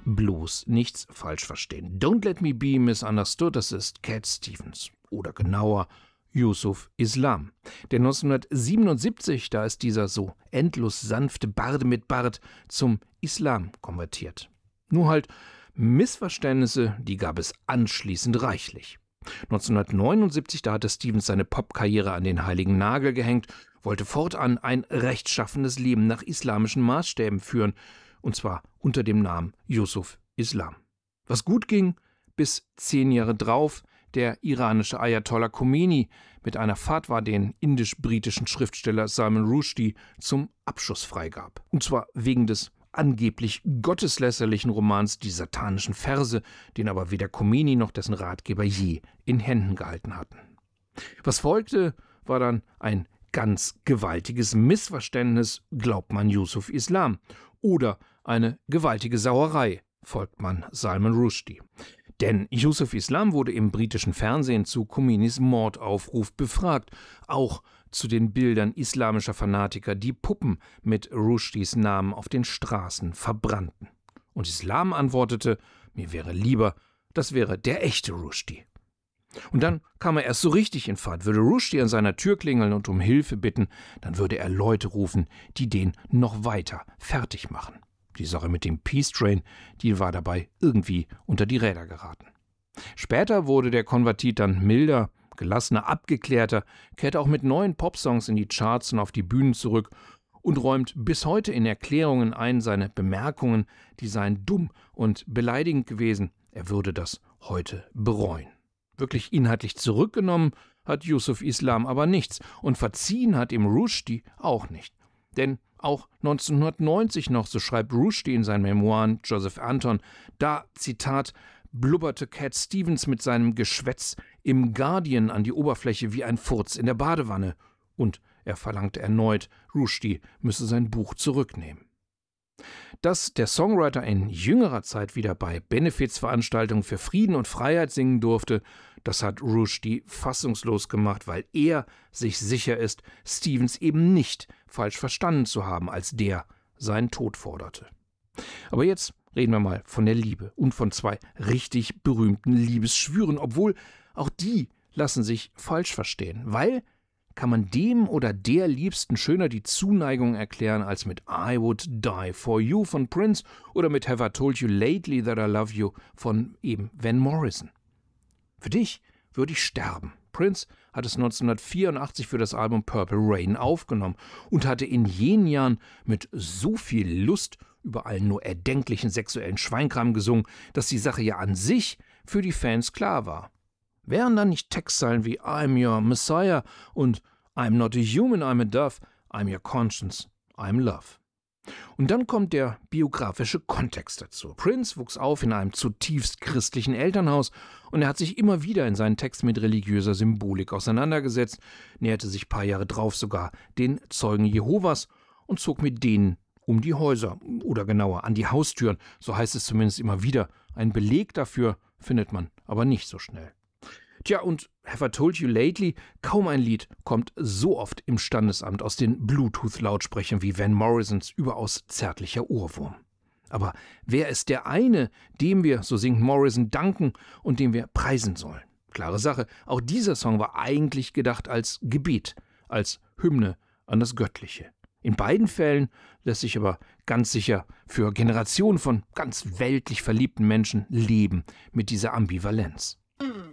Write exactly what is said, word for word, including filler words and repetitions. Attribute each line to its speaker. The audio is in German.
Speaker 1: bloß nichts falsch verstehen. Don't Let Me Be Misunderstood, das ist Cat Stevens. Oder genauer Yusuf Islam. Denn neunzehnhundertsiebenundsiebzig, da ist dieser so endlos sanfte Barde mit Bart zum Islam konvertiert. Nur halt Missverständnisse, die gab es anschließend reichlich. neunzehnhundertneunundsiebzig, da hatte Stevens seine Popkarriere an den heiligen Nagel gehängt, wollte fortan ein rechtschaffenes Leben nach islamischen Maßstäben führen, und zwar unter dem Namen Yusuf Islam. Was gut ging, bis zehn Jahre drauf der iranische Ayatollah Khomeini mit einer Fatwa den indisch-britischen Schriftsteller Salman Rushdie zum Abschuss freigab. Und zwar wegen des angeblich gotteslästerlichen Romans Die satanischen Verse, den aber weder Khomeini noch dessen Ratgeber je in Händen gehalten hatten. Was folgte, war dann ein ganz gewaltiges Missverständnis, glaubt man Yusuf Islam, oder eine gewaltige Sauerei, folgt man Salman Rushdie. Denn Yusuf Islam wurde im britischen Fernsehen zu Khomeinis Mordaufruf befragt, auch zu den Bildern islamischer Fanatiker, die Puppen mit Rushdies Namen auf den Straßen verbrannten. Und Islam antwortete, mir wäre lieber, das wäre der echte Rushdie. Und dann kam er erst so richtig in Fahrt. Würde Rushdie an seiner Tür klingeln und um Hilfe bitten, dann würde er Leute rufen, die den noch weiter fertig machen. Die Sache mit dem Peace Train, die war dabei irgendwie unter die Räder geraten. Später wurde der Konvertit dann milder, gelassener, abgeklärter, kehrte auch mit neuen Popsongs in die Charts und auf die Bühnen zurück und räumt bis heute in Erklärungen ein, seine Bemerkungen, die seien dumm und beleidigend gewesen, er würde das heute bereuen. Wirklich inhaltlich zurückgenommen hat Yusuf Islam aber nichts und verziehen hat ihm Rushdie auch nicht. Denn auch neunzehnhundertneunzig noch, so schreibt Rushdie in seinen Memoiren Joseph Anton, da, Zitat, blubberte Cat Stevens mit seinem Geschwätz im Guardian an die Oberfläche wie ein Furz in der Badewanne. Und er verlangte erneut, Rushdie müsse sein Buch zurücknehmen. Dass der Songwriter in jüngerer Zeit wieder bei Benefizveranstaltungen für Frieden und Freiheit singen durfte, das hat Rushdie fassungslos gemacht, weil er sich sicher ist, Stevens eben nicht falsch verstanden zu haben, als der seinen Tod forderte. Aber jetzt reden wir mal von der Liebe und von zwei richtig berühmten Liebesschwüren, obwohl auch die lassen sich falsch verstehen, weil kann man dem oder der Liebsten schöner die Zuneigung erklären als mit I Would Die For You von Prince oder mit Have I Told You Lately That I Love You von eben Van Morrison. Für dich würde ich sterben. Prince hat es neunzehnhundertvierundachtzig für das Album Purple Rain aufgenommen und hatte in jenen Jahren mit so viel Lust über allen nur erdenklichen sexuellen Schweinkram gesungen, dass die Sache ja an sich für die Fans klar war. Wären dann nicht Textzeilen wie I'm your Messiah und I'm not a human, I'm a dove, I'm your conscience, I'm love. Und dann kommt der biografische Kontext dazu. Prince wuchs auf in einem zutiefst christlichen Elternhaus und er hat sich immer wieder in seinen Texten mit religiöser Symbolik auseinandergesetzt, näherte sich ein paar Jahre drauf sogar den Zeugen Jehovas und zog mit denen um die Häuser oder genauer an die Haustüren, so heißt es zumindest immer wieder. Ein Beleg dafür findet man aber nicht so schnell. Tja, und Have I Told You Lately, kaum ein Lied kommt so oft im Standesamt aus den Bluetooth-Lautsprechern wie Van Morrisons überaus zärtlicher Ohrwurm. Aber wer ist der eine, dem wir, so singt Morrison, danken und dem wir preisen sollen? Klare Sache, auch dieser Song war eigentlich gedacht als Gebet, als Hymne an das Göttliche. In beiden Fällen lässt sich aber ganz sicher für Generationen von ganz weltlich verliebten Menschen leben mit dieser Ambivalenz. Mm.